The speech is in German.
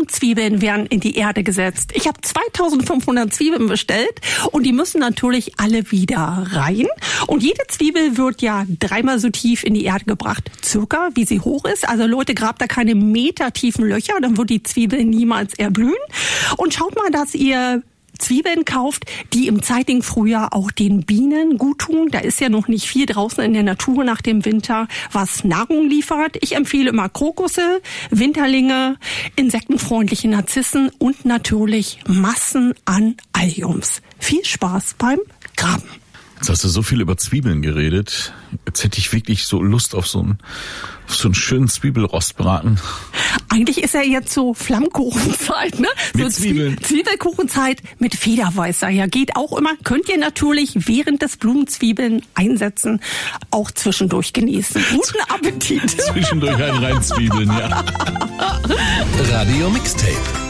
Blumenzwiebeln werden in die Erde gesetzt. Ich habe 2500 Zwiebeln bestellt und die müssen natürlich alle wieder rein. Und jede Zwiebel wird ja 3-mal so tief in die Erde gebracht, circa, wie sie hoch ist. Also Leute, grabt da keine metertiefen Löcher, dann wird die Zwiebel niemals erblühen. Und schaut mal, dass ihr Zwiebeln kauft, die im zeitigen Frühjahr auch den Bienen gut tun. Da ist ja noch nicht viel draußen in der Natur nach dem Winter, was Nahrung liefert. Ich empfehle immer Krokusse, Winterlinge, insektenfreundliche Narzissen und natürlich Massen an Alliums. Viel Spaß beim Graben. Jetzt hast du so viel über Zwiebeln geredet. Jetzt hätte ich wirklich so Lust auf so einen schönen Zwiebelrostbraten. Eigentlich ist ja jetzt so Flammkuchenzeit, ne? Mit so Zwiebeln. Zwiebelkuchenzeit mit Federweißer. Ja, geht auch immer. Könnt ihr natürlich während des Blumenzwiebeln einsetzen, auch zwischendurch genießen. Guten Appetit. Zwischendurch ein Reinzwiebeln, ja. Radio Mixtape.